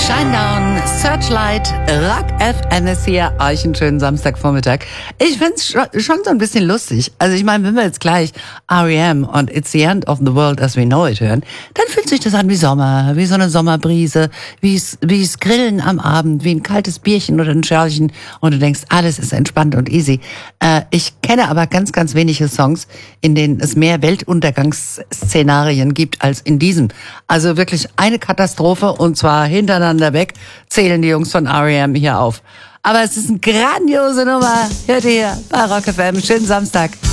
Shinedown, Searchlight, Rock FM ist hier. Euch einen schönen Samstagvormittag. Ich find's schon so ein bisschen lustig. Also ich meine, wenn wir jetzt gleich R.E.M. und It's the End of the World as we know it hören, dann fühlt sich das an wie Sommer, wie so eine Sommerbrise, wie's Grillen am Abend, wie ein kaltes Bierchen oder ein Schörlchen und du denkst, alles ist entspannt und easy. Ich kenne aber ganz, ganz wenige Songs, in denen es mehr Weltuntergangsszenarien gibt als in diesem. Also wirklich eine Katastrophe und zwar hintereinander weg zählen die Jungs von R.E.M. hier auf. Aber es ist eine grandiose Nummer. Hört ihr bei Rock FM. Schönen Samstag.